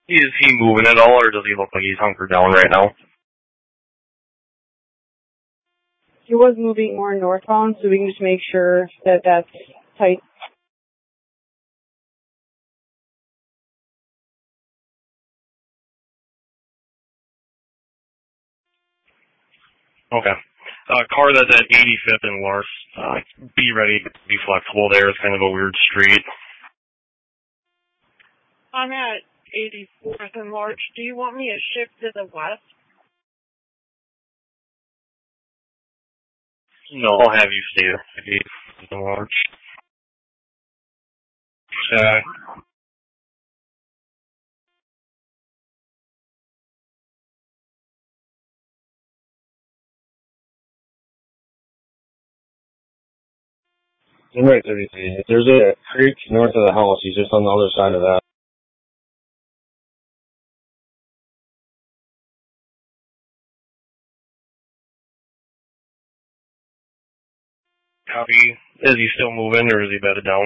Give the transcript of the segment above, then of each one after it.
Is he moving at all, or does he look like he's hunkered down right now? He was moving more northbound, so we can just make sure that that's tight. Okay. Car that's at 85th and Lars, be ready to be flexible there. It's kind of a weird street. I'm at 84th and Larch. Do you want me to shift to the west? No, I'll have you stay there. 85th and Lars. I'm right 33. There's a creek north of the house. He's just on the other side of that. Copy. Is he still moving, or is he bedded down?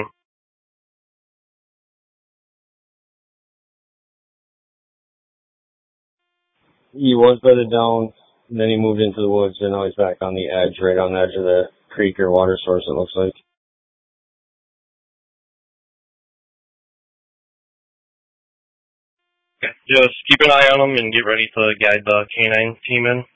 He was bedded down, and then he moved into the woods, and now he's back on the edge, right on the edge of the creek or water source, it looks like. Okay. Just keep an eye on him and get ready to guide the K9 team in.